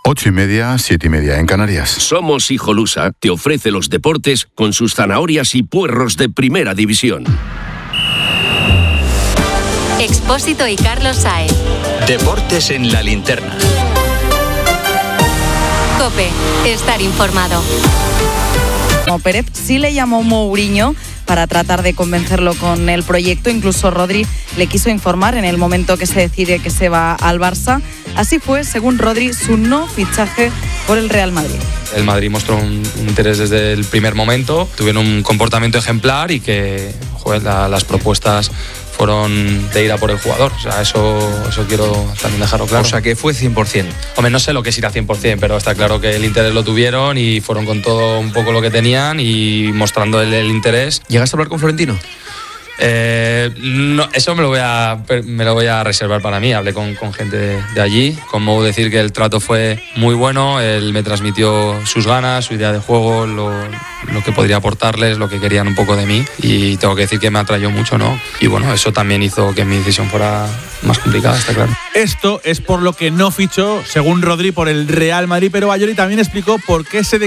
8:30, 7:30 en Canarias. Somos Hijolusa te ofrece los deportes con sus zanahorias y puerros de primera división. Expósito y Carlos Saez. Deportes en la linterna. COPE. Estar informado. Pérez sí le llamó Mourinho para tratar de convencerlo con el proyecto. Incluso Rodri le quiso informar en el momento que se decide que se va al Barça. Así fue, según Rodri, su no fichaje por el Real Madrid. El Madrid mostró un interés desde el primer momento, tuvieron un comportamiento ejemplar y que las propuestas fueron de ir a por el jugador. O sea, eso quiero también dejarlo claro. O sea, que fue 100%. Hombre, no sé lo que es ir a 100%, pero está claro que el interés lo tuvieron y fueron con todo un poco lo que tenían y mostrando el interés. ¿Llegaste a hablar con Florentino? No, eso me lo voy a reservar para mí. Hablé con gente de allí. Como decir que el trato fue muy bueno, él me transmitió sus ganas, su idea de juego, lo que podría aportarles, lo que querían un poco de mí, y tengo que decir que me atrayó mucho, ¿no? Y bueno, eso también hizo que mi decisión fuera más complicada, está claro. Esto es por lo que no fichó, según Rodri, por el Real Madrid, pero Bayoli también explicó por qué se